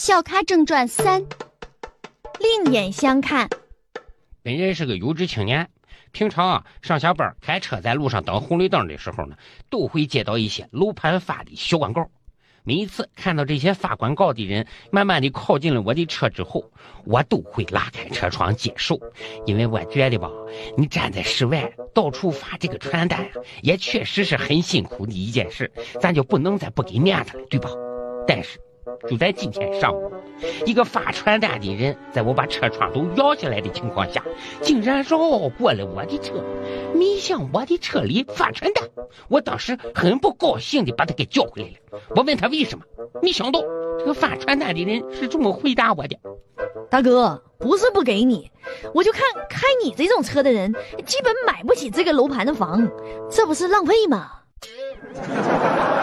小咖正传3，另眼相看。 本人是个有志青年，平常上下班开车在路上等红绿灯的时候呢，都会接到一些楼盘发的小广告。每一次看到这些发广告的人慢慢的靠近了我的车之后，我都会拉开车窗接受，因为我觉得吧，你站在室外到处发这个传单也确实是很辛苦的一件事，咱就不能再不给面子了，对吧？但是就在今天上午，一个发传单的人在我把车窗都摇下来的情况下，竟然绕过了我的车，没向我的车里发传单。我当时很不高兴的把他给叫回来了。我问他为什么，没想到这个发传单的人是这么回答我的： 大哥，不是不给你，我就看开你这种车的人基本买不起这个楼盘的房，这不是浪费吗？